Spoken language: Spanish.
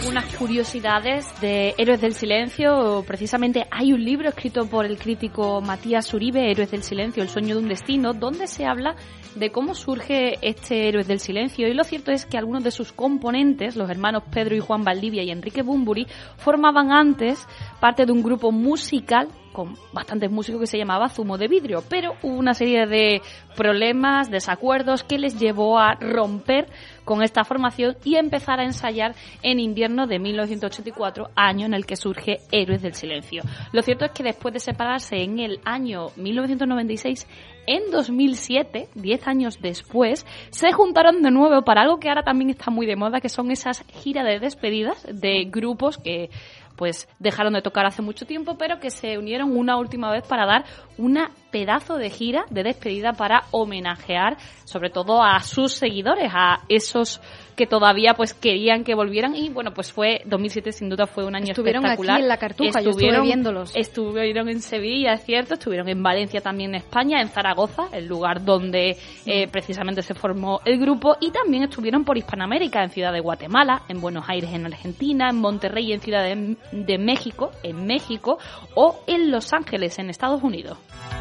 algunas curiosidades de Héroes del Silencio. Precisamente hay un libro escrito por el crítico Matías Uribe, Héroes del Silencio, El sueño de un destino, donde se habla de cómo surge este Héroes del Silencio. Y lo cierto es que algunos de sus componentes, los hermanos Pedro y Juan Valdivia y Enrique Bunbury, formaban antes parte de un grupo musical con bastantes músicos que se llamaba Zumo de Vidrio, pero hubo una serie de problemas, desacuerdos que les llevó a romper con esta formación y empezar a ensayar en invierno de 1984, año en el que surge Héroes del Silencio. Lo cierto es que después de separarse en el año 1996, en 2007, 10 años después, se juntaron de nuevo para algo que ahora también está muy de moda, que son esas giras de despedidas de grupos que pues dejaron de tocar hace mucho tiempo, pero que se unieron una última vez para dar una pedazo de gira de despedida para homenajear sobre todo a sus seguidores, a esos que todavía pues querían que volvieran. Y bueno, pues 2007 sin duda fue un año estuvieron espectacular. Aquí en la Cartuja, yo estuve viéndolos. Estuvieron en Sevilla, es cierto, estuvieron en Valencia también, en España, en Zaragoza, el lugar donde precisamente se formó el grupo, y también estuvieron por Hispanoamérica, en Ciudad de Guatemala, en Buenos Aires en Argentina, en Monterrey en Ciudad de México, en México, o en Los Ángeles en Estados Unidos.